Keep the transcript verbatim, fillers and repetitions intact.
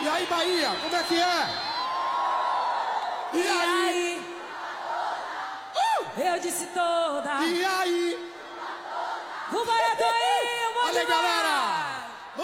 E aí, Bahia, como é que é? E, E aí? aí? Uh! Eu disse toda. E aí? O Barato aí, eu vou Olha aí, galera!